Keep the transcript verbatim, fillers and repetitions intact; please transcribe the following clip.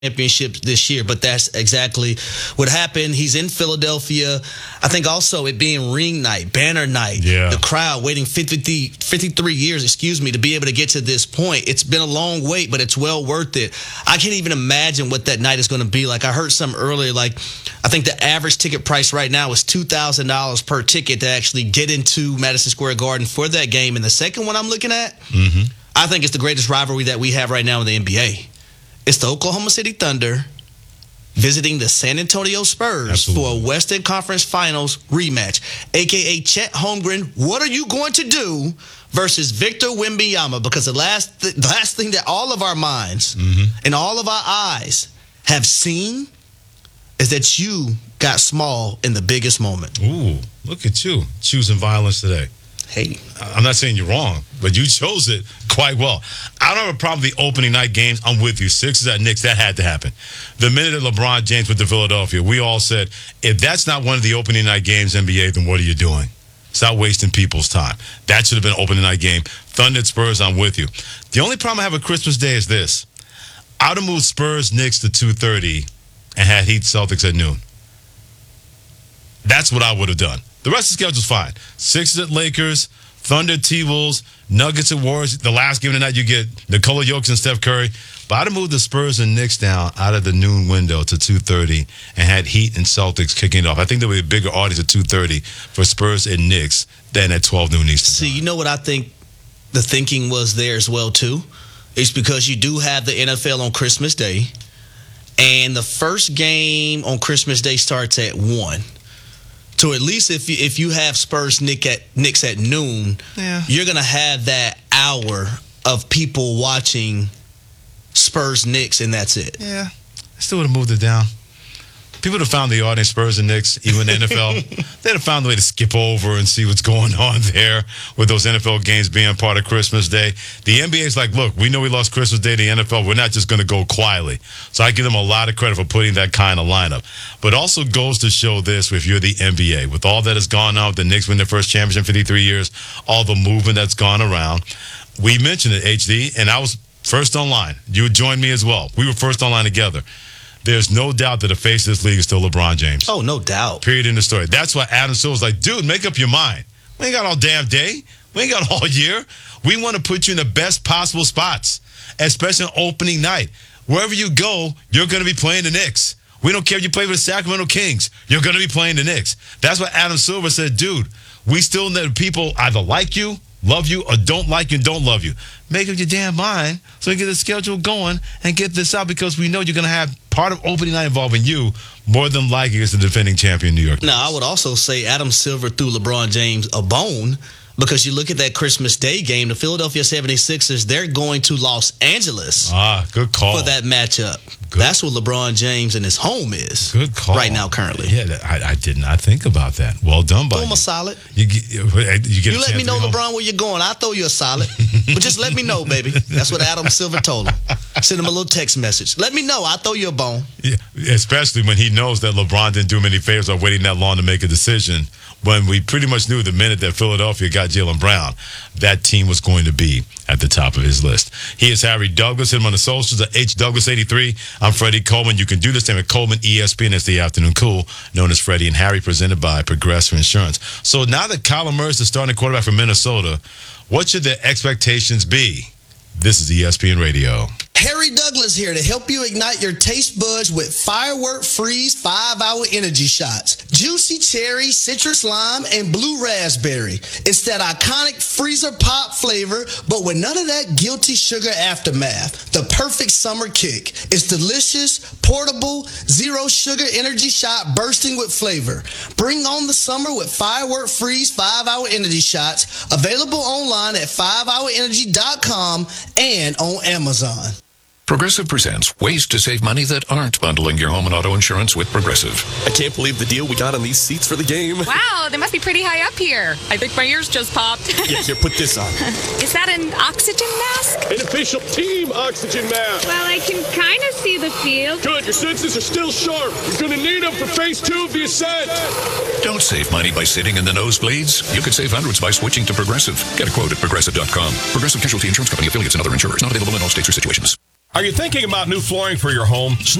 championship this year, but that's exactly what happened. He's in Philadelphia. I think also it being ring night, banner night, yeah. the crowd waiting fifty, fifty-three years, excuse me, to be able to get to this point. It's been a long wait, but it's well worth it. I can't even imagine what that night is going to be like. I heard some earlier, like I think the average ticket price right now is two thousand dollars per ticket to actually get into Madison Square Garden for that game. And the second one I'm looking at, mm-hmm. I think it's the greatest rivalry that we have right now in the N B A. It's the Oklahoma City Thunder visiting the San Antonio Spurs Absolutely. for a Western Conference Finals rematch, a k a. Chet Holmgren. What are you going to do versus Victor Wembanyama? Because the last, th- the last thing that all of our minds mm-hmm. and all of our eyes have seen is that you got small in the biggest moment. Ooh, look at you choosing violence today. Hey. I'm not saying you're wrong, but you chose it quite well. I don't have a problem with the opening night games. I'm with you. Sixers at Knicks, that had to happen. The minute that LeBron James went to Philadelphia, we all said, if that's not one of the opening night games, N B A, then what are you doing? Stop wasting people's time. That should have been an opening night game. Thunder at Spurs, I'm with you. The only problem I have with Christmas Day is this. I would have moved Spurs Knicks to two thirty and had Heat Celtics at noon. That's what I would have done. The rest of the schedule's fine. Sixers at Lakers, Thunder at T-Wolves, Nuggets at Warriors. The last game of the night, you get Nikola Jokic and Steph Curry. But I'd have moved the Spurs and Knicks down out of the noon window to two thirty and had Heat and Celtics kicking it off. I think there would be a bigger audience at two thirty for Spurs and Knicks than at twelve noon Eastern time. See, you know what I think the thinking was there as well, too? It's because you do have the N F L on Christmas Day, and the first game on Christmas Day starts at one. So at least if you, if you have Spurs Knicks at, Knicks at noon, yeah. you're going to have that hour of people watching Spurs Knicks, and that's it. Yeah. I still would have moved it down. People would have found the audience, Spurs and Knicks, even the N F L. They'd have found a way to skip over and see what's going on there with those N F L games being part of Christmas Day. The N B A is like, look, we know we lost Christmas Day to the N F L. We're not just going to go quietly. So I give them a lot of credit for putting that kind of lineup. But also goes to show this if you're the N B A. With all that has gone on, the Knicks win their first championship in fifty-three years, all the movement that's gone around. We mentioned it, H D, and I was first online. You would join me as well. We were first online together. There's no doubt that the face of this league is still LeBron James. Oh, no doubt. Period in the story. That's why Adam Silver's like, dude, make up your mind. We ain't got all damn day. We ain't got all year. We want to put you in the best possible spots, especially on opening night. Wherever you go, you're going to be playing the Knicks. We don't care if you play for the Sacramento Kings. You're going to be playing the Knicks. That's why Adam Silver said, dude, we still need people either like you, love you, or don't like you and don't love you. Make up your damn mind so we get the schedule going and get this out, because we know you're going to have part of opening night involving you more than likely as the defending champion New York Knicks. Now, I would also say Adam Silver threw LeBron James a bone, because you look at that Christmas Day game, the Philadelphia seventy-sixers, they're going to Los Angeles ah, good call. for that matchup. Good. That's what LeBron James and his home is. Good call. Right now, currently. Yeah, I, I did not think about that. Well done by Throw him you. a solid. You, get- you, get You a let chance me to know, be home? LeBron, where you're going. I'll throw you a solid. But just let me know, baby. That's what Adam Silver told him. Send him a little text message. Let me know. I'll throw you a bone. Yeah, especially when he knows that LeBron didn't do him any favors by waiting that long to make a decision, when we pretty much knew the minute that Philadelphia got Jaylen Brown, that team was going to be at the top of his list. He is Harry Douglas. Hit him on the socials at H Douglas eighty-three. I'm Freddie Coleman. You can do this thing at Coleman E S P N. It's the Afternoon Cool, known as Freddie and Harry, presented by Progressive Insurance. So now that Kyler Murray is the starting quarterback for Minnesota, what should the expectations be? This is E S P N Radio. Harry Douglas here to help you ignite your taste buds with Firework Freeze five hour Energy Shots. Juicy cherry, citrus lime, and blue raspberry. It's that iconic freezer pop flavor, but with none of that guilty sugar aftermath. The perfect summer kick. It's delicious, portable, zero sugar energy shot bursting with flavor. Bring on the summer with Firework Freeze five hour Energy Shots. Available online at five hour energy dot com and on Amazon. Progressive presents ways to save money that aren't bundling your home and auto insurance with Progressive. I can't believe the deal we got on these seats for the game. Wow, they must be pretty high up here. I think my ears just popped. Yeah, here, put this on. Is that an oxygen mask? An official team oxygen mask. Well, I can kind of see the field. Good, your senses are still sharp. You're going to need them for phase two of the ascent. Don't save money by sitting in the nosebleeds. You could save hundreds by switching to Progressive. Get a quote at progressive dot com. Progressive Casualty Insurance Company, affiliates, and other insurers. Not available in all states or situations. Are you thinking about new flooring for your home?